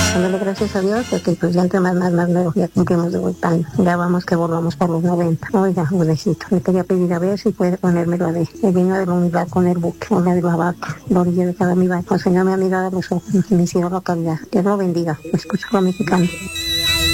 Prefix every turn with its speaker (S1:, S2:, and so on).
S1: Dándole gracias a Dios de que pues ya entre más luego ya cumplimos de vuelta años. Ya vamos que volvamos por los 90. Oiga, Budecito, le quería pedir a ver si puede ponérmelo a ver. El vino de la unidad con el buque, una de la vaca, la orilla de cada mi vaca. Señor, mi amiga de los ojos, mi cielo localidad. Dios lo bendiga. Escucho lo mexicano.